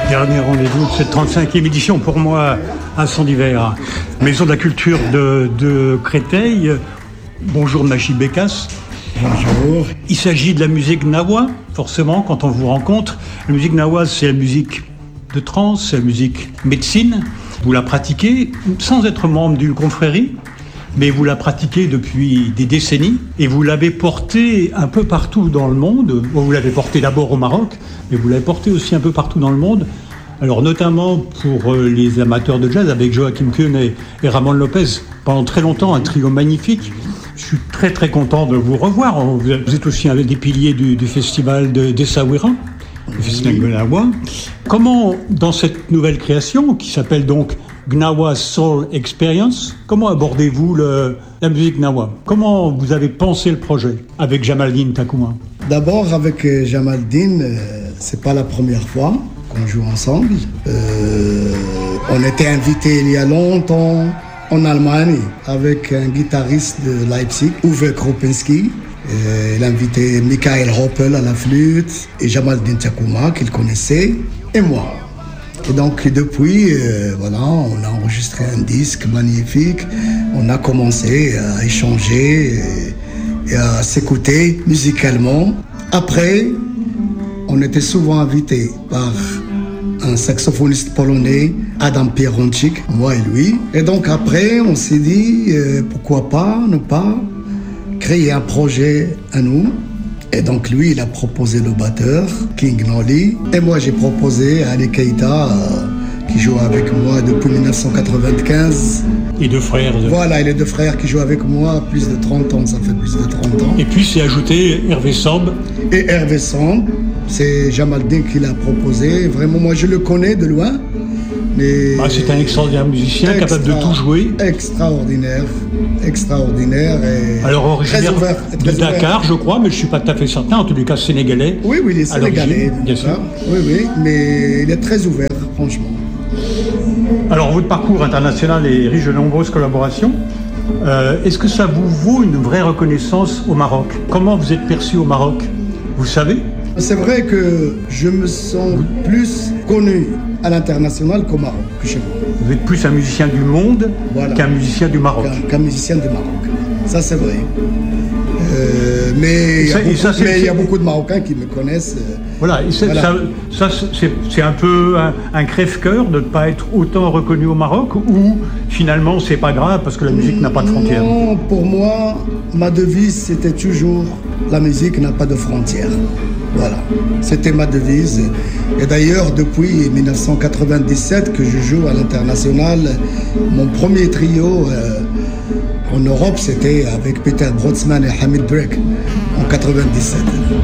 Dernier rendez-vous de cette 35e édition pour moi à Son d'Hiver. Maison de la culture de Créteil. Bonjour Machi Bécasse. Bonjour. Il s'agit de la musique gnawa, forcément, quand on vous rencontre. La musique gnawa, c'est la musique de trance, c'est la musique médecine. Vous la pratiquez sans être membre d'une confrérie, mais vous la pratiquez depuis des décennies et vous l'avez portée un peu partout dans le monde. Vous l'avez portée d'abord au Maroc, mais vous l'avez portée aussi un peu partout dans le monde. Alors notamment pour les amateurs de jazz avec Joachim Kuhn et Ramon Lopez. Pendant très longtemps, un trio magnifique. Je suis très très content de vous revoir. Vous êtes aussi un des piliers du festival d'Essaouira, le festival Gnawa. Comment, dans cette nouvelle création, qui s'appelle donc Gnawa Soul Experience, comment abordez-vous la musique Gnawa? Comment vous avez pensé le projet avec Jamaldine Tackouma? D'abord, avec Jamaldine, c'est pas la première fois qu'on joue ensemble. On était invités il y a longtemps en Allemagne avec un guitariste de Leipzig, Uwe Kropinski. Il invitait Michael Hoppel à la flûte et Jamaldine Tackouma qu'il connaissait et moi. Et donc depuis, voilà, on a enregistré un disque magnifique. On a commencé à échanger et à s'écouter musicalement. Après, on était souvent invités par un saxophoniste polonais, Adam Pieronczyk, moi et lui. Et donc après, on s'est dit, pourquoi pas ne pas créer un projet à nous. Et donc lui, il a proposé le batteur, King Nolly. Et moi, j'ai proposé Ali Keita, qui joue avec moi depuis 1995. Et deux frères. Voilà, et les deux frères qui jouent avec moi plus de 30 ans, ça fait plus de 30 ans. Et puis c'est ajouté Hervé Samb. Et Hervé Samb, c'est Jamaldine qui l'a proposé. Vraiment, moi je le connais de loin. Mais c'est un extraordinaire musicien, capable de tout jouer. Extraordinaire. Et alors originaire très ouvert, de Dakar, je crois, mais je ne suis pas tout à fait certain. En tous les cas, sénégalais. Oui, il est sénégalais. Bien sûr. Oui, mais il est très ouvert, franchement. Alors, votre parcours international est riche de nombreuses collaborations. Est-ce que ça vous vaut une vraie reconnaissance au Maroc? Comment vous êtes perçu au Maroc? Vous savez? C'est vrai que je me sens plus connu à l'international qu'au Maroc, que chez vous. Vous êtes plus un musicien du monde qu'un musicien du Maroc. Qu'un musicien du Maroc. Ça, c'est vrai. Mais il y a beaucoup de Marocains qui me connaissent. Voilà, et ça c'est un peu un crève-cœur de ne pas être autant reconnu au Maroc, ou finalement c'est pas grave parce que la musique n'a pas de frontières? Non, pour moi, ma devise c'était toujours la musique n'a pas de frontières. Voilà, c'était ma devise. Et d'ailleurs, depuis 1997 que je joue à l'international, mon premier trio en Europe, c'était avec Peter Brodsman et Hamid Breck en 97.